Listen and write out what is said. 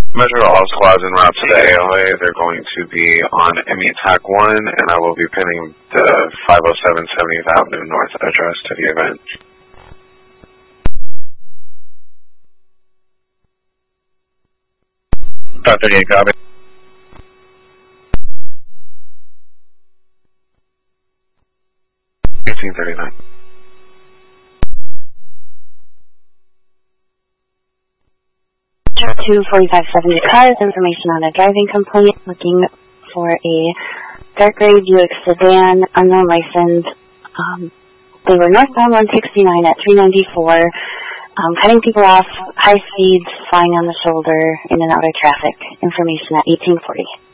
Measure all squads en route to the AOA. They're going to be on METAC 1, and I will be pinning the 507 70th Avenue North address to the event. Dr. 38, copy. $18.39. Check 24570 cars, information on a driving complaint, looking for a dark gray Buick sedan, unknown license. They were northbound 169 at 394, cutting people off, high speeds, flying on the shoulder, in and out of traffic. Information at 1840.